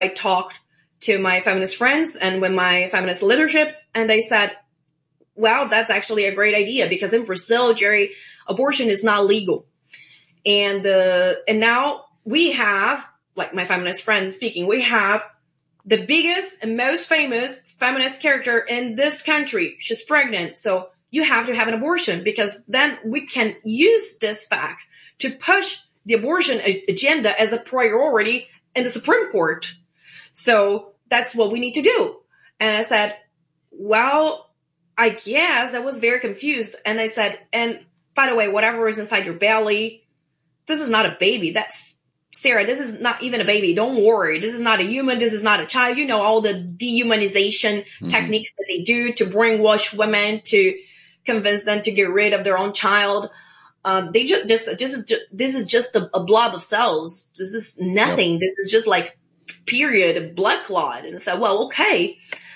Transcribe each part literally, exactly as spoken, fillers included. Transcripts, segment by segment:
I talked to my feminist friends and with my feminist leaderships, and they said, well, that's actually a great idea, because in Brazil, Jerry, abortion is not legal. And, uh, and now we have, like my feminist friends speaking, we have the biggest and most famous feminist character in this country. She's pregnant. So you have to have an abortion, because then we can use this fact to push the abortion a- agenda as a priority in the Supreme Court. So that's what we need to do. And I said, well, I guess I was very confused. And I said, and by the way, whatever is inside your belly, this is not a baby. That's Sarah. This is not even a baby. Don't worry. This is not a human. This is not a child. You know, all the dehumanization mm-hmm. techniques that they do to brainwash women, to convince them to get rid of their own child. Um, they just, just, this is just, this is just a, a blob of cells. This is nothing. Yep. This is just like period, blood clot. And I said, well, okay.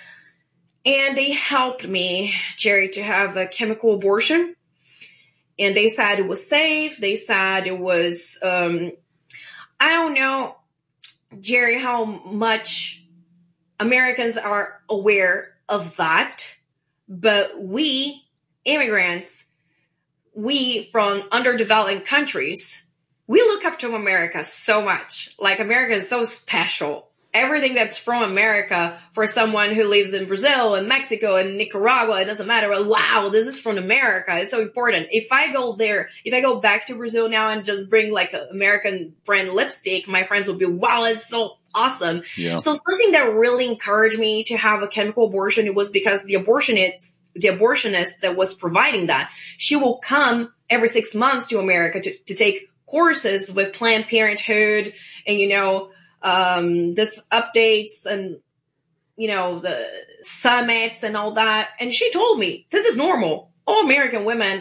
And they helped me, Jerry, to have a chemical abortion. And they said it was safe. They said it was, um, I don't know, Jerry, how much Americans are aware of that. But we, immigrants, we from underdeveloped countries, we look up to America so much. Like, America is so special. Everything that's from America, for someone who lives in Brazil and Mexico and Nicaragua, it doesn't matter. Wow, this is from America. It's so important. If I go there, if I go back to Brazil now and just bring like an American brand lipstick, my friends will be, wow, it's so awesome. Yeah. So something that really encouraged me to have a chemical abortion, it was because the abortionist, the abortionist that was providing that, she will come every six months to America to, to take courses with Planned Parenthood and, you know, um, this updates and, you know, the summits and all that. And she told me, this is normal. All American women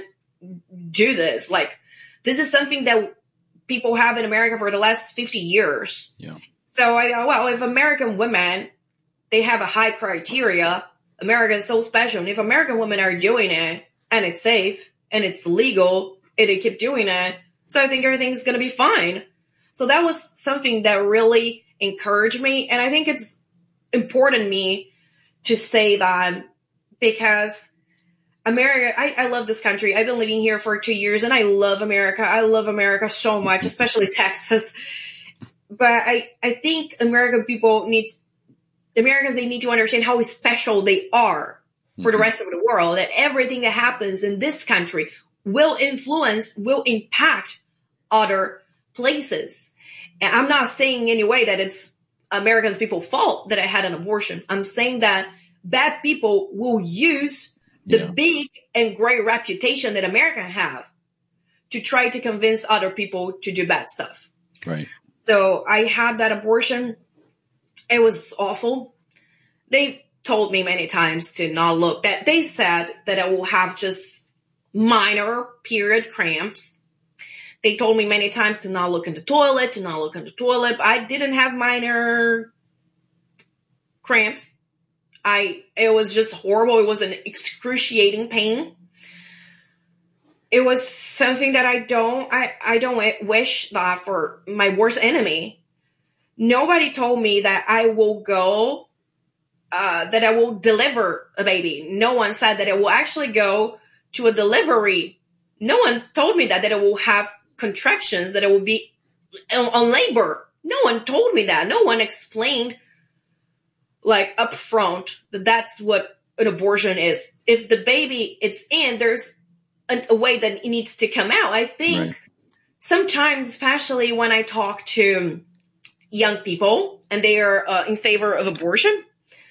do this. Like, this is something that people have in America for the last fifty years. Yeah. So I go, well, if American women, they have a high criteria, America is so special. And if American women are doing it and it's safe and it's legal and they keep doing it, so I think everything's going to be fine. So that was something that really encouraged me. And I think it's important to me to say that, because America, I, I love this country. I've been living here for two years and I love America. I love America so much, especially Texas. But I, I think American people need, Americans, they need to understand how special they are for the rest of the world, that everything that happens in this country will influence, will impact other places. And I'm not saying in any way that it's Americans' people's fault that I had an abortion. I'm saying that bad people will use the yeah. big and great reputation that America have to try to convince other people to do bad stuff. Right. So I had that abortion. It was awful. They told me many times to not look, that they said that I will have just minor period cramps. They told me many times to not look in the toilet, to not look in the toilet. I didn't have minor cramps. I, it was just horrible. It was an excruciating pain. It was something that I don't, I, I don't wish that for my worst enemy. Nobody told me that I will go, uh, that I will deliver a baby. No one said that I will actually go to a delivery. No one told me that, that I will have contractions, that it will be on, on labor. No one told me that. No one explained, like, up front that that's what an abortion is. If the baby it's in, there's an, a way that it needs to come out. I think right. sometimes, especially when I talk to young people and they are uh, in favor of abortion,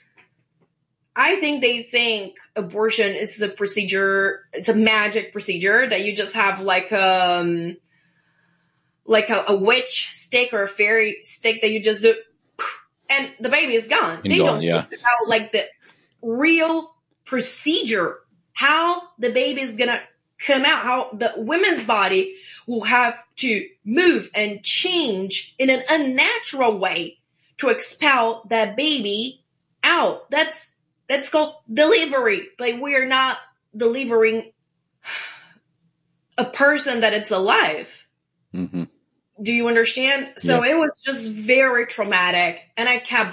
I think they think abortion is a procedure, it's a magic procedure that you just have like um like a, a witch stick or a fairy stick that you just do and the baby is gone. And they gone, don't yeah. think about like the real procedure, how the baby is gonna come out, how the women's body will have to move and change in an unnatural way to expel that baby out. That's That's called delivery. Like, we are not delivering a person that it's alive. Mm-hmm. Do you understand? So Yeah. it was just very traumatic, and I kept